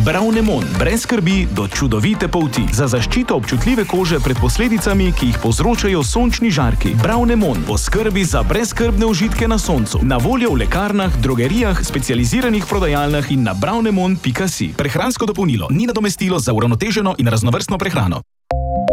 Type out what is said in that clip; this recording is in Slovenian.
Bravnemon, brez skrbi do čudovite polti. Za zaščito občutljive kože pred posledicami, ki jih povzročajo sončni žarki. Bravnemon, poskrbi za brezskrbne užitke na soncu. Na voljo v lekarnah, drogerijah, specializiranih prodajalnah in na bravnemon.si. Prehransko dopolnilo ni nadomestilo za uravnoteženo in raznovrstno prehrano.